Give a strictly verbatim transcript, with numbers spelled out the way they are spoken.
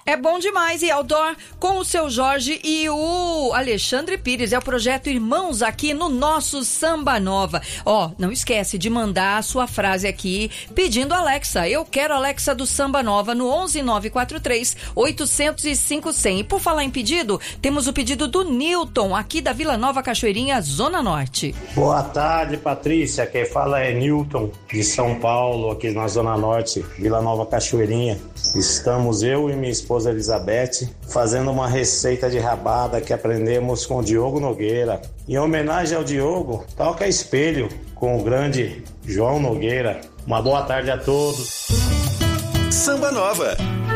É bom demais, e outdoor com o seu Jorge e o Alexandre Pires. É o projeto Irmãos aqui no nosso Samba Nova. Ó, não esquece de mandar a sua frase aqui pedindo Alexa. Eu quero Alexa do Samba Nova no onze nove quatro três oito zero cinco zero zero. E por falar em pedido, temos o pedido do Newton, aqui da Vila Nova Cachoeirinha, Zona Norte. Boa tarde, Patrícia. Quem fala é Newton, de São Paulo, aqui na Zona Norte, Vila Nova Cachoeirinha. Estamos eu e minha esposa Elizabeth fazendo uma receita de rabada que aprendemos com o Diogo Nogueira. Em homenagem ao Diogo, toca Espelho com o grande João Nogueira. Uma boa tarde a todos. Samba Nova.